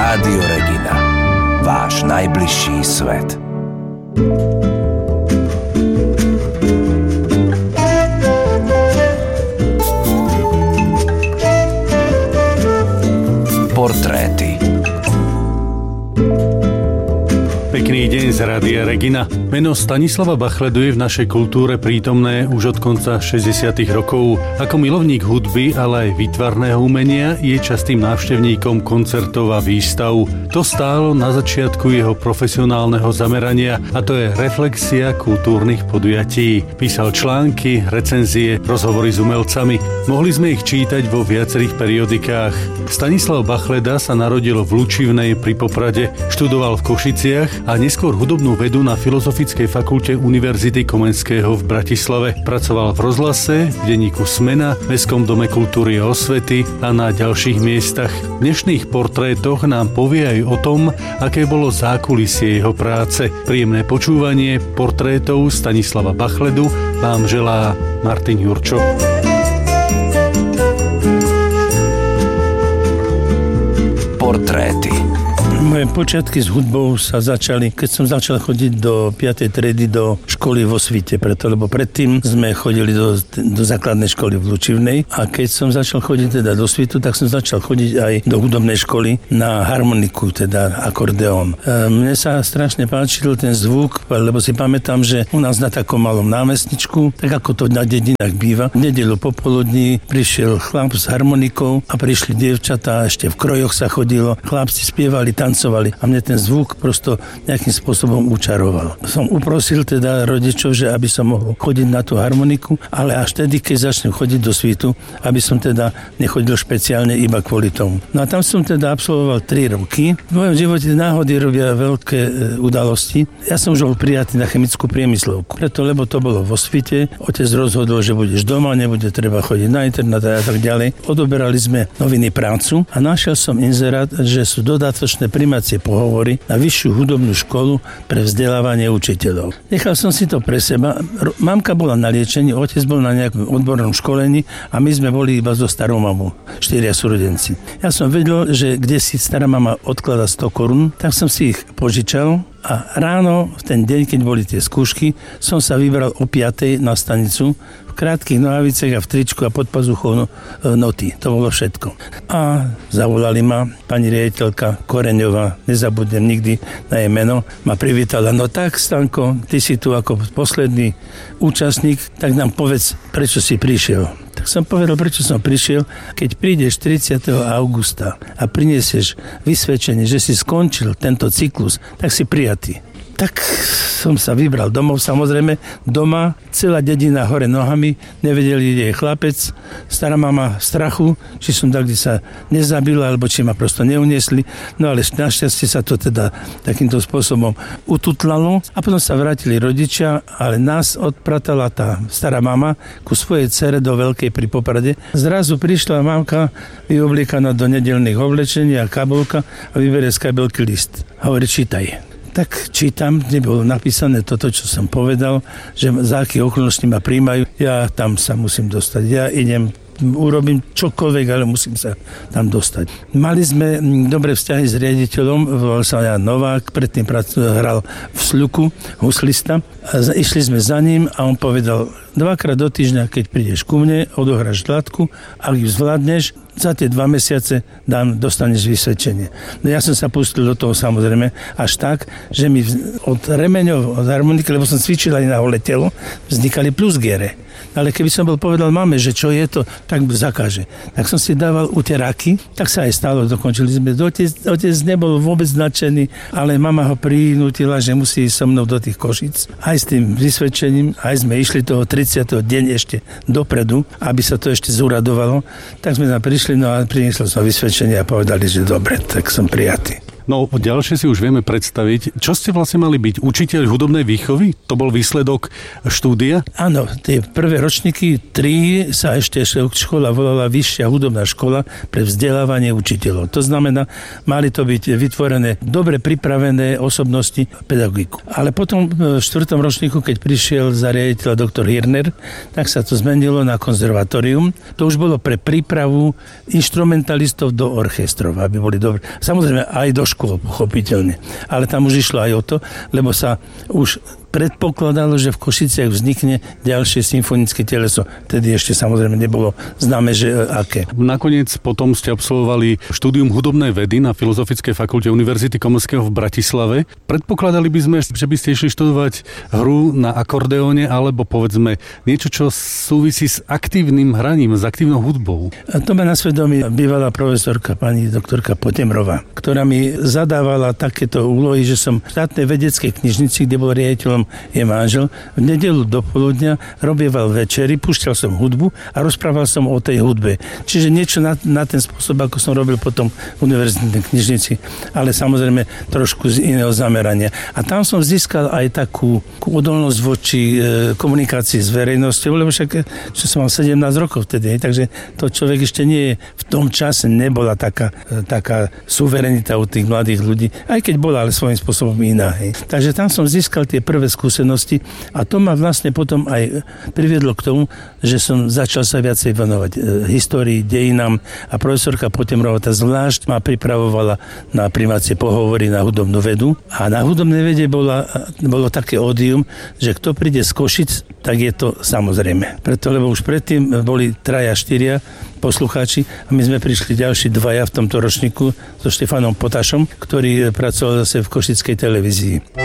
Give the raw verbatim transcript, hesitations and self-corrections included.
Rádio Regina. Váš najbližší svet. Portréty. Pekný deň z Rádia Regina. Meno Stanislava Bachledu je v našej kultúre prítomné už od konca šesťdesiatych rokov. Ako milovník hudby, ale aj výtvarného umenia je častým návštevníkom koncertov a výstav. To stálo na začiatku jeho profesionálneho zamerania, a to je reflexia kultúrnych podujatí. Písal články, recenzie, rozhovory s umelcami. Mohli sme ich čítať vo viacerých periodikách. Stanislav Bachleda sa narodil v Lučivnej pri Poprade, študoval v Košiciach a neskôr hudobnú vedu na Filozofickej fakulte Univerzity Komenského v Bratislave. Pracoval v rozhlase, v denníku Smena, Mestskom dome kultúry a osvety a na ďalších miestach. V dnešných portrétoch nám povie aj o tom, aké bolo zákulisie jeho práce. Príjemné počúvanie portrétov Stanislava Bachledu vám želá Martin Jurčo. Portréty. Moje počiatky s hudbou sa začali, keď som začal chodiť do piatej triedy do školy vo Svite, preto, lebo predtým sme chodili do, do základnej školy v Lučivnej, a keď som začal chodiť teda do Svitu, tak som začal chodiť aj do hudobnej školy na harmoniku, teda akordeón. E, mne sa strašne páčil ten zvuk, lebo si pamätám, že u nás na takom malom námestničku, tak ako to na dedinách býva, v nedeľu popoludní prišiel chlap s harmonikou a prišli dievčatá, ešte v krojoch sa chodilo, chlapci spievali, tancovali a mne ten zvuk prosto nejakým spôsobom učaroval. Som uprosil teda rodičov, že aby som mohol chodiť na tú harmoniku, ale až tedy, keď začnem chodiť do Svitu, aby som teda nechodil špeciálne iba kvôli tomu. No a tam som teda absolvoval tri roky. V mojom živote náhody robia veľké e, udalosti. Ja som už bol prijatý na chemickú priemyslovku. Preto, lebo to bolo vo Svite, otec rozhodol, že budeš doma, nebude treba chodiť na internát a tak ďalej. Odoberali sme noviny prácu a našiel som inzerát, že sú dodatočné prijímacie pohovory na vyššiu hudobnú školu pre vzdelávanie učiteľov. Nechal som si to pre seba. Mamka bola na liečení, otec bol na nejakom odbornom školení a my sme boli iba so starou mamou, štyria súrodenci. Ja som vedel, že kde si stará mama odklada sto korún, tak som si ich požičal a ráno, v ten deň, keď boli tie skúšky, som sa vybral o piatej na stanicu v krátkych nohavicách a v tričku a pod pazuchou no, noty. To bolo všetko. A zavolali ma pani riaditeľka Koreňová, nezabudnem nikdy na jej meno, ma privítala. No tak, Stanko, ty si tu ako posledný účastník, tak nám povedz, prečo si prišiel. Tak som povedal, prečo som prišiel. Keď prídeš tridsiateho augusta a prinesieš vysvedčenie, že si skončil tento cyklus, tak si prijatý. Tak som sa vybral domov, samozrejme, doma, celá dedina hore nohami, nevedeli, kde je chlapec, stará mama strachu, či som tak, kde sa nezabila, alebo či ma prosto neuniesli, no ale našťastie sa to teda takýmto spôsobom ututlalo a potom sa vrátili rodičia, ale nás odpratala tá stará mama ku svojej dcere do Veľkej pri Poprade. Zrazu prišla mamka vyoblíkaná do nedeľných oblečení a kabelka a vyberie z kabelky list. Hovorí, čítaj. Tak čítam, kde bolo napísané toto, čo som povedal, že za aké okolnosti ma príjmajú. Ja tam sa musím dostať. Ja idem, urobím čokoľvek, ale musím sa tam dostať. Mali sme dobré vzťahy s riaditeľom, volal sa Jan Novák, predtým hral v Sľuku, huslista. A išli sme za ním a on povedal, dvakrát do týždňa, keď prídeš ku mne, odohráš hladku, ak ju zvládneš, za tie dva mesiace dám, dostaneš vysvedčenie. No ja som sa pustil do toho samozrejme až tak, že mi od remeňov, od harmoniky, lebo som cvičil aj na holé telo, vznikali plusgiere. Ale keby som bol povedal mame, že čo je to, tak zakáže. Tak som si dával uteráky, tak sa aj stalo, dokončili sme. Otec, otec nebol vôbec nadšený, ale mama ho prinútila, že musí ísť so mnou do tých Košíc. Aj s tým vysvedčením, aj sme išli toho tridsiateho deň ešte dopredu, aby sa to ešte zúradovalo. Tak sme tam prišli, no a priniesol som vysvedčenie a povedali, že dobre, tak som prijatý. No, ďalšie si už vieme predstaviť. Čo ste vlastne mali byť? Učiteľ hudobnej výchovy? To bol výsledok štúdia? Áno, tie prvé ročníky, tri sa ešte škola volala Vyššia hudobná škola pre vzdelávanie učiteľov. To znamená, mali to byť vytvorené dobre pripravené osobnosti pedagogiku. Ale potom v štvrtom ročníku, keď prišiel za riaditeľa doktor Hirner, tak sa to zmenilo na konzervatórium. To už bolo pre prípravu inštrumentalistov do orchestrov, aby boli dobrí. Samozrejme aj do škôl, pochopiteľne. Ale tam už išlo aj o to, lebo sa už predpokladalo, že v Košiciach vznikne ďalšie symfonické teleso. Tedy ešte samozrejme nebolo známe, že aké. Nakoniec potom ste absolvovali štúdium hudobnej vedy na Filozofickej fakulte Univerzity Komenského v Bratislave. Predpokladali by sme, že by ste išli študovať hru na akordeóne alebo povedzme niečo, čo súvisí s aktívnym hraním, s aktívnou hudbou. A to ma na svedomí bývalá profesorka pani doktorka Potemrová, ktorá mi zadávala takéto úlohy, že som v štátnej vedeckej knižnici, kde bol riaditeľom je manžel, v nedeľu do poludňa robieval večery, púšťal som hudbu a rozprával som o tej hudbe. Čiže niečo na, na ten spôsob, ako som robil potom v univerzitnej knižnici, ale samozrejme trošku z iného zamerania. A tam som získal aj takú odolnosť voči e, komunikácii s verejnosťou, lebo však, že som mal sedemnásť rokov vtedy, takže to človek ešte nie je, v tom čase nebola taká, e, taká suverenita u tých mladých ľudí, aj keď bola, ale svojím spôsobom iná. Hej. Takže tam som získal tie prvé skúsenosti a to ma vlastne potom aj priviedlo k tomu, že som začal sa viacej venovať e, histórii, dejinám a profesorka Potemrová zvlášť ma pripravovala na primácie pohovory na hudobnú vedu a na hudobnej vede bola, bolo také ódium, že kto príde z Košic, tak je to samozrejme. Preto, lebo už predtým boli traja, štyria poslucháči a my sme prišli ďalší dvaja v tomto ročníku so Štefanom Potašom, ktorý pracoval zase v košickej televízii.